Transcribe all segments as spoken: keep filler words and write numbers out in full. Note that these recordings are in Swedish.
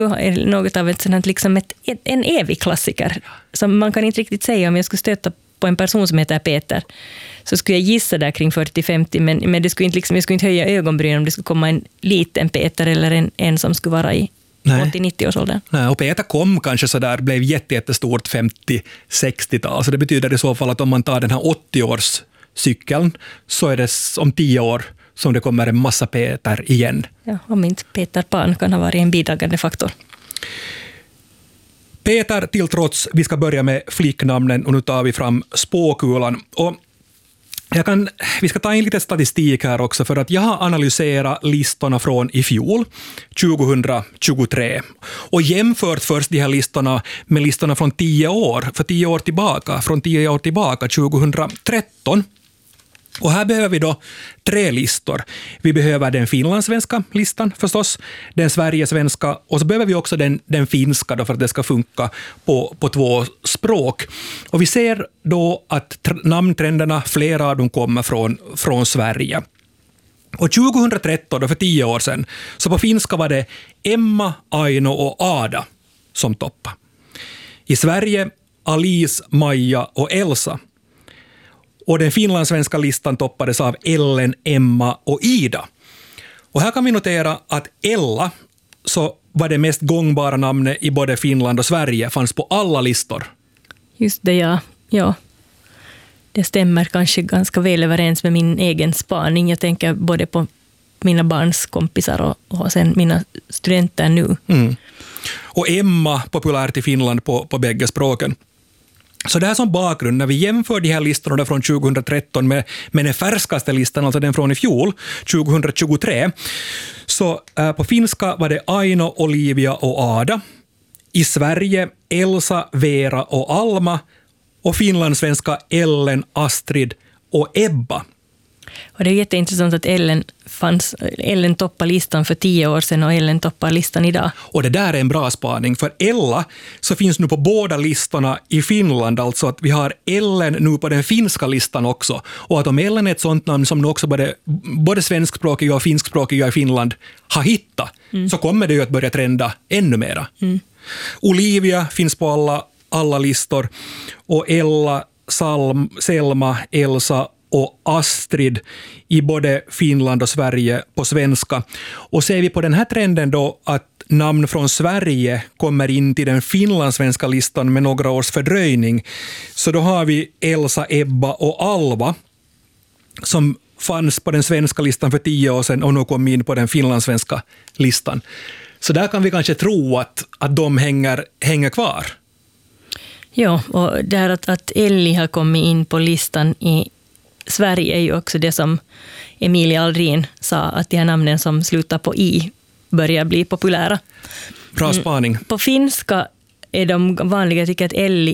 är något av ett sådant, liksom ett, en evig klassiker som man kan inte riktigt säga. Om jag skulle stöta på en person som heter Peter så skulle jag gissa där kring fyrtio femtio, men, men det skulle inte, liksom, jag skulle inte höja ögonbryn om det skulle komma en liten Peter eller en, en som skulle vara i åttio nittio års åldern. Nej, och Peter kom kanske så där, blev jätte, jättestort femtio sextio-tal, så det betyder i så fall att om man tar den här åttio-årscykeln så är det om tio år som det kommer en massa Peter igen. Ja, om inte Peter Pan kan ha varit en bidragande faktor. Peter till trots, vi ska börja med flicknamnen och nu tar vi fram spåkulan. Och jag kan, vi ska ta in lite statistik här också för att jag har analyserat listorna från i fjol, tjugohundratjugotre, och jämfört först de här listorna med listorna från tio år, för tio år tillbaka, från tio år tillbaka, tjugohundratretton. Och här behöver vi då tre listor. Vi behöver den finlandssvenska listan förstås, den sverigesvenska och så behöver vi också den, den finska då för att det ska funka på, på två språk. Och vi ser då att tr- namntrenderna, flera av dem kommer från, från Sverige. Och tjugohundratretton, då för tio år sedan, så på finska var det Emma, Aino och Ada som toppade. I Sverige Alice, Maja och Elsa. Och den finlandssvenska listan toppades av Ellen, Emma och Ida. Och här kan vi notera att Ella, så var det mest gångbara namnet i både Finland och Sverige, fanns på alla listor. Just det, ja. ja. Det stämmer kanske ganska väl överens med min egen spaning. Jag tänker både på mina barns kompisar och, och sen mina studenter nu. Mm. Och Emma, populärt i Finland på, på bägge språken. Så det här som bakgrund, när vi jämför de här listorna från tjugohundratretton med, med den färskaste listan, alltså den från i fjol, tjugohundratjugotre, så äh, på finska var det Aino, Olivia och Ada. I Sverige Elsa, Vera och Alma. Och finlandssvenska Ellen, Astrid och Ebba. Och det är jätteintressant att Ellen, fanns, Ellen toppar listan för tio år sedan och Ellen toppar listan idag. Och det där är en bra spaning, för Ella så finns nu på båda listorna i Finland, alltså att vi har Ellen nu på den finska listan också. Och att om Ellen är ett sånt namn som nu också både, både svenskspråkiga och finskspråkiga i Finland har hittat, mm. så kommer det ju att börja trenda ännu mera. Mm. Olivia finns på alla, alla listor och Ella, Salm, Selma, Elsa och Astrid i både Finland och Sverige på svenska. Och ser vi på den här trenden då att namn från Sverige kommer in till den finlandssvenska listan med några års fördröjning, så då har vi Elsa, Ebba och Alva som fanns på den svenska listan för tio år sedan och nu kom in på den finlandssvenska listan. Så där kan vi kanske tro att, att de hänger, hänger kvar. Ja, och det här att, att Elli har kommit in på listan i Sverige är ju också det som Emilia Aldrin sa, att de här namnen som slutar på i börjar bli populära. Bra spaning. Mm. På finska är de vanliga, jag tycker att Elli,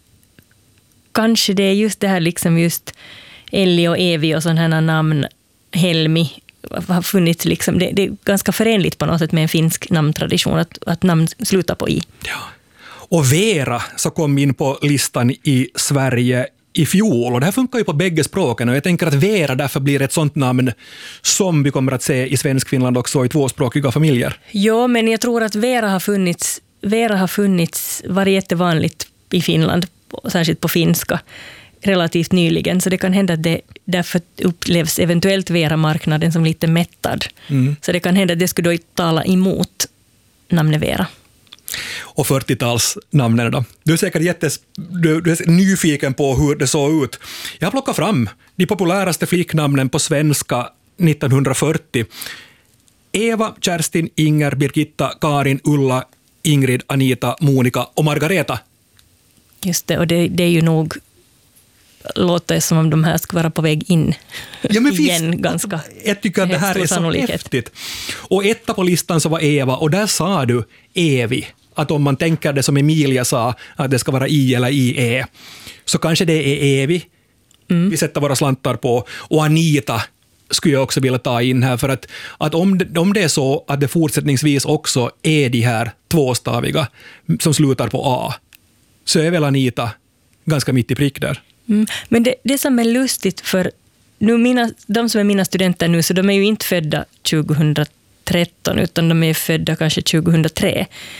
kanske det är just det här liksom just Elli och Evi och sådana här namn, Helmi har funnits liksom, det, det är ganska förenligt på något sätt med en finsk namntradition att, att namn slutar på i. Ja. Och Vera så kom in på listan i Sverige i fjol, och det här funkar ju på bägge språken, och jag tänker att Vera därför blir ett sånt namn som vi kommer att se i svensk Finland också i tvåspråkiga familjer. Ja, men jag tror att Vera har funnits, Vera har funnits, varit jättevanligt i Finland, särskilt på finska, relativt nyligen, så det kan hända att det därför upplevs eventuellt Vera-marknaden som lite mättad. Mm. Så det kan hända att det skulle då tala emot namnet Vera. Och fyrtiotalsnamnen då. Du är säkert jättes, du, du är nyfiken på hur det såg ut. Jag har plockat fram de populäraste flicknamnen på svenska nittonhundrafyrtio. Eva, Kerstin, Inger, Birgitta, Karin, Ulla, Ingrid, Anita, Monika och Margareta. Just det, och det, det är ju nog, låter som om de här ska vara på väg in ja, men igen visst, ganska. Jag tycker att det här är så häftigt. Och etta på listan så var Eva, och där sa du Evi. Att om man tänker det som Emilia sa, att det ska vara i eller i-e, så kanske det är Evi. Mm. Vi sätter våra slantar på. Och Anita skulle jag också vilja ta in här, för att, att om, det, om det är så att det fortsättningsvis också är de här tvåstaviga som slutar på A, så är väl Anita ganska mitt i prick där. Mm. Men det, det som är lustigt, för nu mina, de som är mina studenter nu, så de är ju inte födda tjugohundratretton utan de är födda kanske tjugohundratre.